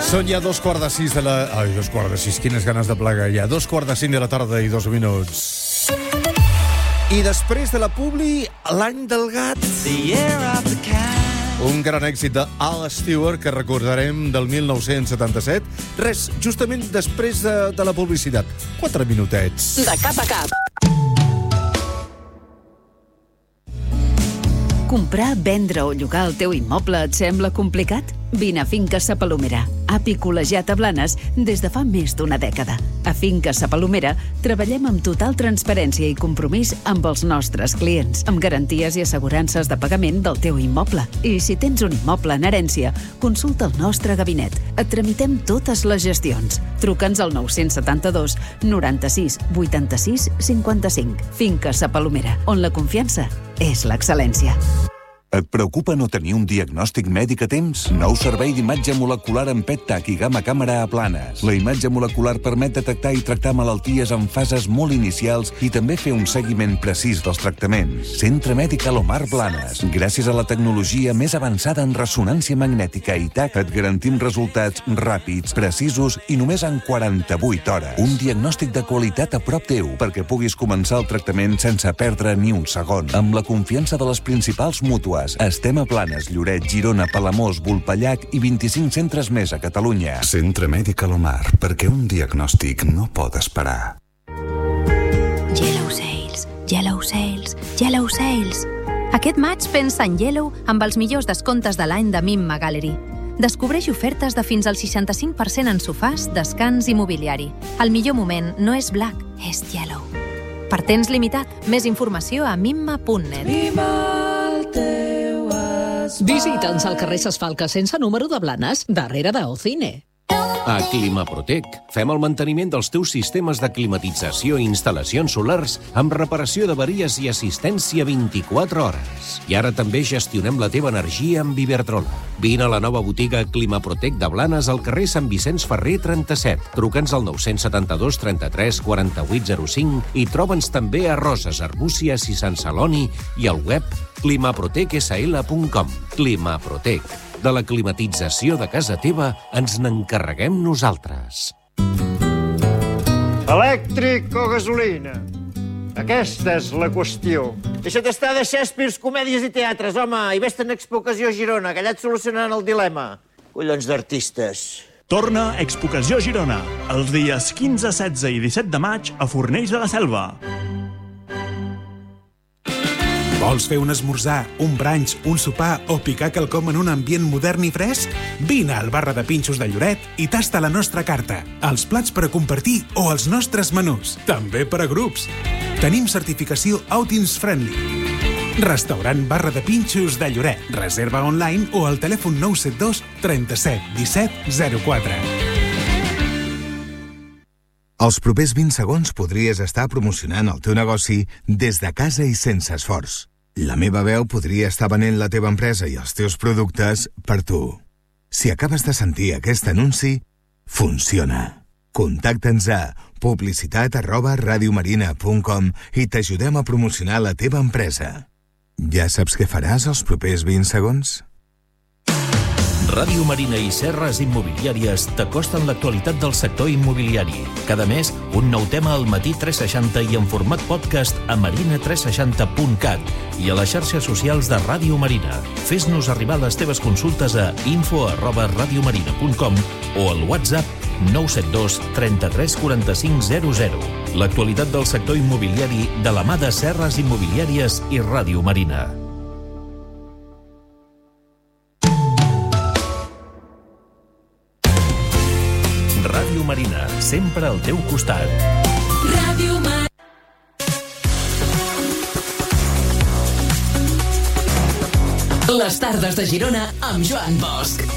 Són ja 2:45 de la... Ai, 2:45, quines ganes de plegar ja. 2:45 de la tarda i 2 minuts. I després de la publi, l'any del gat. Un gran èxit d'Al Stewart que recordarem del 1977. Res, justament després de la publicitat. 4 minutets. De cap a cap. Comprar, vendre o llogar el teu immoble et sembla complicat? Vine a Finca Sa Palomera, api col·legiat a Blanes des de fa més d'una dècada. A Finca Sa Palomera treballem amb total transparència i compromís amb els nostres clients, amb garanties i assegurances de pagament del teu immoble. I si tens un immoble en herència, consulta el nostre gabinet. Et tramitem totes les gestions. Truca'ns al 972 96 86 55. Finca Sa Palomera, on la confiança és l'excel·lència. Et preocupa no tenir un diagnòstic mèdic a temps? Nou servei d'imatge molecular amb PET-TAC i gamma càmera a Blanes. La imatge molecular permet detectar i tractar malalties en fases molt inicials i també fer un seguiment precís dels tractaments. Centre Mèdic Alomar Blanes. Gràcies a la tecnologia més avançada en ressonància magnètica i TAC, et garantim resultats ràpids, precisos i només en 48 hores. Un diagnòstic de qualitat a prop teu perquè puguis començar el tractament sense perdre ni un segon. Amb la confiança de les principals mútues. Estem a Blanes, Lloret, Girona, Palamós, Vulpellac i 25 centres més a Catalunya. Centre Mèdic Alomar, perquè un diagnòstic no pot esperar. Yellow Sales, Yellow Sales, Yellow Sales. Aquest maig pensa en Yellow amb els millors descomptes de l'any de Mimma Gallery. Descobreix ofertes de fins al 65% en sofàs, descans i mobiliari. El millor moment no és black, és yellow. Per temps limitat, més informació a mimma.net. Visita'ns al carrer Ses Falques sense número de Blanes, darrere d'Ocine. A Climaprotec fem el manteniment dels teus sistemes de climatització i instal·lacions solars amb reparació d'averies i assistència 24 hores. I ara també gestionem la teva energia amb Iberdrola. Vine a la nova botiga Climaprotec de Blanes al carrer Sant Vicenç Ferrer 37. Truca'ns al 972 33 48 05 i troba'ns també a Roses, Arbúcies i Sant Celoni i al web climaprotecsl.com. Climaprotec. De la climatització de casa teva ens n'encarreguem nosaltres. Elèctric o gasolina? Aquesta és la qüestió. Deixa't estar de Shakespeare, comèdies i teatres, home, i vés-te'n a Expocació Girona, que allà et solucionaran el dilema. Collons d'artistes. Torna Expocació Girona, els dies 15, 16 i 17 de maig a Fornells de la Selva. Vols fer un esmorzar, un brunch, un sopar o picar quelcom en un ambient modern i fresc? Vine al Barra de Pinxos de Lloret i tasta la nostra carta, els plats per a compartir o els nostres menús, també per a grups. Tenim certificació Outings Friendly. Restaurant Barra de Pinxos de Lloret. Reserva online o al telèfon 972 37 17 04. Els propers 20 segons podries estar promocionant el teu negoci des de casa i sense esforç. La meva veu podria estar venent la teva empresa i els teus productes per tu. Si acabes de sentir aquest anunci, funciona. Contacta'ns a publicitat@radiomarina.com i t'ajudem a promocionar la teva empresa. Ja saps què faràs els propers 20 segons? Ràdio Marina i Serres Immobiliàries t'acosten l'actualitat del sector immobiliari. Cada mes, un nou tema al Matí 360 i en format podcast a marina360.cat i a les xarxes socials de Ràdio Marina. Fes-nos arribar les teves consultes a info@radiomarina.com o al WhatsApp 972 33 45 00. L'actualitat del sector immobiliari de la mà de Serres Immobiliàries i Ràdio Marina. Ràdio Marina, sempre al teu costat. Ràdio Marina. Les tardes de Girona amb Joan Bosch.